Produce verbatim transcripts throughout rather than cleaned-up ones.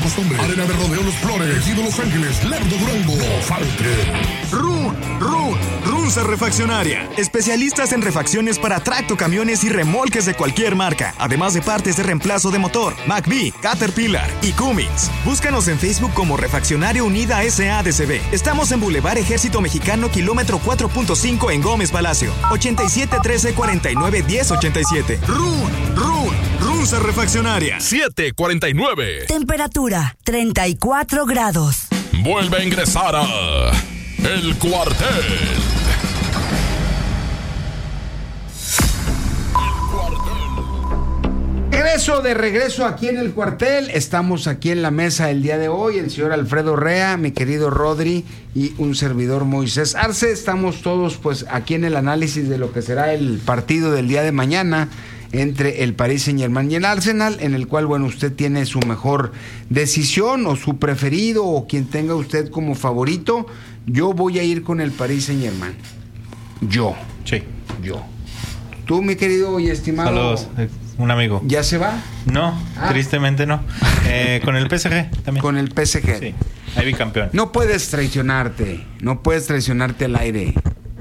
costumbre. Arena de Rodeo Los Flores, Ejido Los Ángeles, Lerdo Durango. No falte. Run, Run, Runza Refaccionaria. Especialistas en refacciones para tracto, camiones y remolques de cualquier marca. Además de partes de reemplazo de motor, McBee, Caterpillar y Cummins. Búscanos en Facebook como Refaccionaria Unida S A D C B. Estamos en Boulevard Ejército Mexicano, kilómetro cuatro punto cinco en Gómez Palacio. ochenta y siete trece cuarenta y nueve diez ochenta y siete. Run, Run, Runza Refaccionaria. siete cuarenta y nueve. Temperatura treinta y cuatro grados. Vuelve a ingresar a El Cuartel. Regreso de regreso aquí en El Cuartel. Estamos aquí en la mesa el día de hoy, el señor Alfredo Rea, mi querido Rodri y un servidor Moisés Arce. Estamos todos pues aquí en el análisis de lo que será el partido del día de mañana entre el Paris Saint-Germain y el Arsenal, en el cual, bueno, usted tiene su mejor decisión o su preferido o quien tenga usted como favorito. Yo voy a ir con el Paris Saint-Germain. Yo. Sí. Yo. Tú, mi querido y estimado. Saludos, un amigo. ¿Ya se va? No, ah. tristemente no. Eh, con el P S G también. Con el P S G. Sí, ahí bicampeón. No puedes traicionarte. No puedes traicionarte al aire.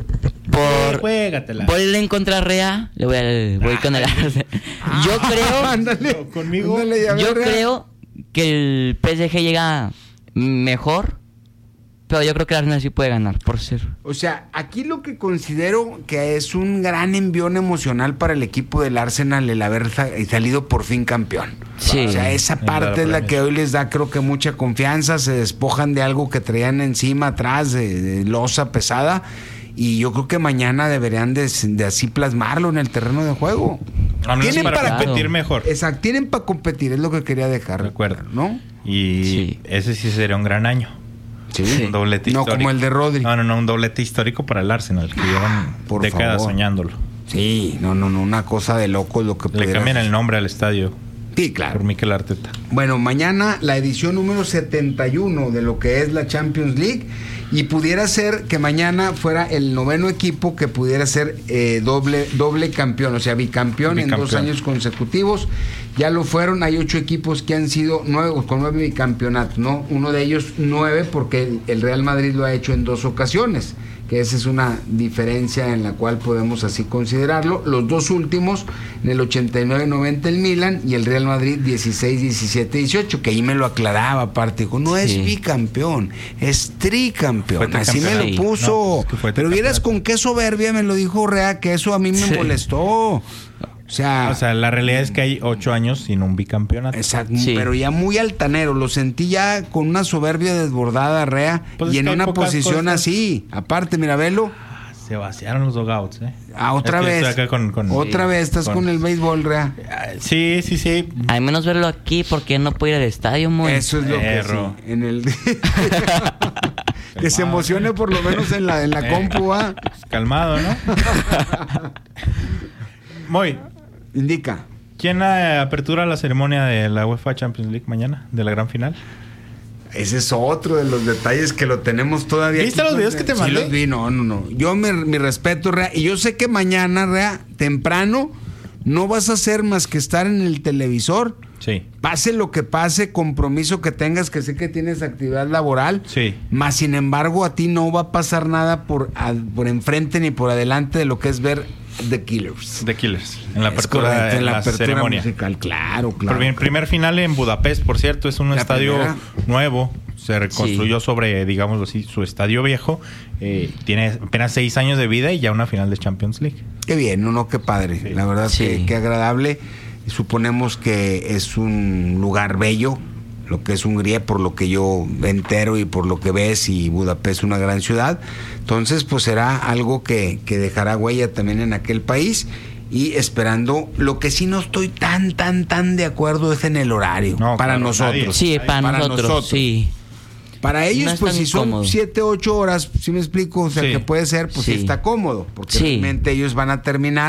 Por, Juégatela. por ir en contra Rea, le voy, a, voy con el Arsenal. Yo creo. Ándale, no, conmigo. Ándale, yo ver, creo que el P S G llega mejor. Pero yo creo que el Arsenal sí puede ganar, por ser. O sea, aquí lo que considero que es un gran envión emocional para el equipo del Arsenal el haber salido por fin campeón. Sí. O sea, esa parte es la que hoy les da, creo que mucha confianza. Se despojan de algo que traían encima, atrás, de, de losa pesada. Y yo creo que mañana deberían de, de así plasmarlo en el terreno de juego. No, tienen para, para competir claro. mejor. Exacto, tienen para competir, es lo que quería dejar. Recuerda, ¿no? Y sí. ese sí sería un gran año. Sí. Un doblete no histórico. Como el de Rodri. No, no, no, un doblete histórico para el Arsenal, que llevan Por décadas favor. soñándolo. Sí, no, no, no, una cosa de loco lo que Le pudiera cambian hacer. el nombre al estadio. Sí, claro. Por Mikel Arteta. Bueno, mañana la edición número setenta y uno de lo que es la Champions League. Y pudiera ser que mañana fuera el noveno equipo que pudiera ser eh, doble, doble campeón, o sea, bicampeón, bicampeón en dos años consecutivos. Ya lo fueron, hay ocho equipos que han sido nueve, con nueve bicampeonatos, ¿no? Uno de ellos nueve porque el Real Madrid lo ha hecho en dos ocasiones, que esa es una diferencia en la cual podemos así considerarlo. Los dos últimos, en el ochenta y nueve noventa el Milan y el Real Madrid dieciséis diecisiete dieciocho, que ahí me lo aclaraba aparte, dijo, no es sí. bicampeón, es tricampeón, así me lo puso. No, pues pero vieras con qué soberbia me lo dijo Rea, que eso a mí me sí. molestó. O sea, o sea, la realidad es que hay ocho años sin un bicampeonato. Exacto, sí. pero ya muy altanero. Lo sentí ya con una soberbia desbordada, Rea, pues y en una posición cosas. así. Aparte, mira, velo. Ah, se vaciaron los dogouts, ¿eh? Ah, otra es vez. Con, con, otra sí, vez, estás con, con el béisbol, Rea. Sí, sí, sí. Al menos verlo aquí, porque no puede ir al estadio, muy. Eso es lo Erro. que sí. En el... que se emocione por lo menos en la, en la eh, compu, ¿ah? Pues calmado, ¿no? Muy. Indica. ¿Quién apertura la ceremonia de la UEFA Champions League mañana, de la gran final? Ese es otro de los detalles que lo tenemos todavía. ¿Viste los videos que te mandé? Sí los vi, no, no, no. Yo me, mi respeto, Rea. Y yo sé que mañana, Rea, temprano, no vas a hacer más que estar en el televisor. Sí. Pase lo que pase, compromiso que tengas, que sé que tienes actividad laboral. Sí. Más sin embargo, a ti no va a pasar nada por, a, por enfrente ni por adelante de lo que es ver The Killers. The Killers. En la apertura, correcto, en la, la apertura ceremonia musical, claro, claro. El primer final en Budapest, por cierto, es un la estadio primera. nuevo. Se reconstruyó sí. sobre, digámoslo así, su estadio viejo. Eh, tiene apenas seis años de vida y ya una final de Champions League. Qué bien, no, no, qué padre. Sí. La verdad sí. que, que agradable. Suponemos que es un lugar bello, lo que es Hungría, por lo que yo entero y por lo que ves, y Budapest una gran ciudad. Entonces, pues será algo que, que dejará huella también en aquel país. Y esperando, lo que sí no estoy tan, tan, tan de acuerdo es en el horario. No, para claro, nosotros. Nadie. Sí, para, para nosotros, nosotros, sí. Para ellos, no pues si son cómodo. siete, ocho horas, si me explico, o sea, sí. que puede ser, pues sí. está cómodo, porque sí. realmente ellos van a terminar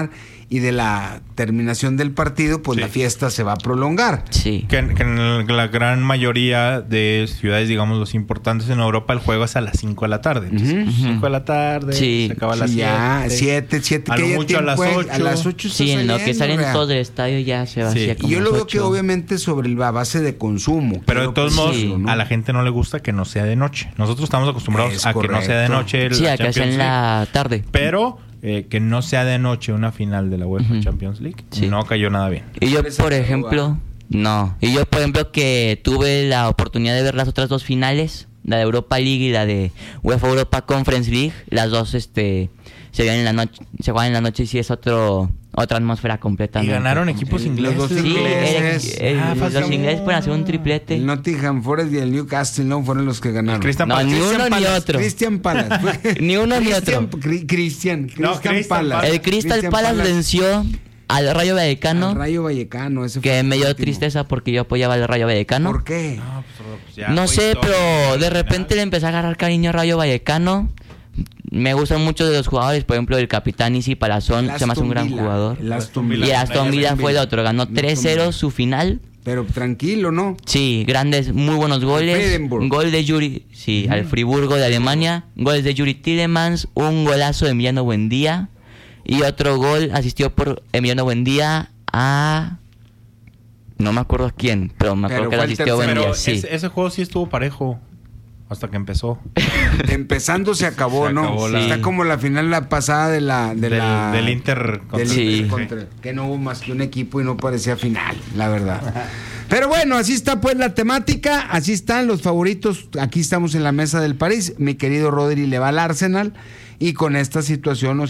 y de la terminación del partido, pues sí. la fiesta se va a prolongar. Sí. Que, que en la gran mayoría de ciudades, digamos, los importantes en Europa, el juego es a las cinco de la tarde. Entonces, uh-huh. cinco de la tarde, sí. se acaba a las sí, ya, siete. siete, siete. A lo mucho a las ocho. A las ocho sí, en lo que salen todos del estadio ya se vacía sí. como Y yo lo veo ocho. que obviamente sobre la base de consumo. Pero de todos modos, sí. a la gente no le gusta que no sea de noche. Nosotros estamos acostumbrados Es a que no sea de noche. Sí, la a que sea en la tarde. Pero eh, que no sea de noche una final de la UEFA Uh-huh. Champions League, Sí. no cayó nada bien. Y yo, por ejemplo, no. Y yo, por ejemplo, que tuve la oportunidad de ver las otras dos finales, la de Europa League y la de UEFA Europa Conference League, las dos este se ven en la noche, se juegan en la noche y sí es otro otra atmósfera completamente. Y ganaron equipos ingleses. Los dos Sí, ingleses. el- el- Ah, los fácil. ingleses pueden hacer un triplete. El Nottingham Forest y el Newcastle no fueron los que ganaron. Crystal No, Palace. ni uno ni Palace, otro. Christian Palace. Ni uno ni Christian, otro. Cri- Christian, No, Christian Crystal Palace. Palace. El Crystal Christian Palace venció al Rayo Vallecano, Al Rayo Vallecano. Ese fue que el me dio último. tristeza porque yo apoyaba al Rayo Vallecano. ¿Por qué? No, pues, ya No fue sé, historia. pero de repente le empecé a agarrar cariño a Rayo Vallecano. Me gustan mucho de los jugadores, por ejemplo, el capitán Isi Palazón, El se me hace un Aston gran Villa, jugador. el Aston Villa. Y el Villa. Aston Villa fue el otro, ganó tres cero su final. Pero tranquilo, ¿no? Sí, grandes, muy buenos goles. Friedenburg. Gol de Yuri, sí, al Friburgo de Alemania. Goles de Yuri Tillemans, un golazo de Emiliano Buendía. Y otro gol asistió por Emiliano Buendía a... No me acuerdo a quién, pero me acuerdo Pero que fue le el asistió tercero. Buendía, Pero sí. ese, ese juego sí estuvo parejo hasta que empezó. Empezando se acabó, Se ¿no? acabó la- Está como la final la pasada de la de Del, la del Inter contra del Sí. Inter contra- que no hubo más que un equipo y no parecía final, la verdad. Pero bueno, así está pues la temática, así están los favoritos. Aquí estamos en la mesa del París. Mi querido Rodri le va al Arsenal y con esta situación nos